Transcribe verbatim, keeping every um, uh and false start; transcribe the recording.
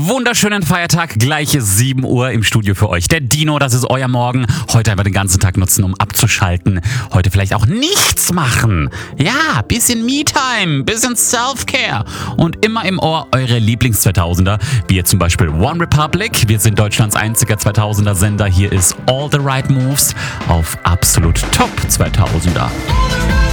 wunderschönen Feiertag, gleich sieben Uhr im Studio für euch. Der Dino, das ist euer Morgen. Heute einfach den ganzen Tag nutzen, um abzuschalten. Heute vielleicht auch nichts machen. Ja, bisschen Me-Time, bisschen Self-Care. Und immer im Ohr eure Lieblings-zweitausender, wie jetzt zum Beispiel One Republic. Wir sind Deutschlands einziger zweitausender-Sender. Hier ist All the Right Moves auf absolut Top zweitausender.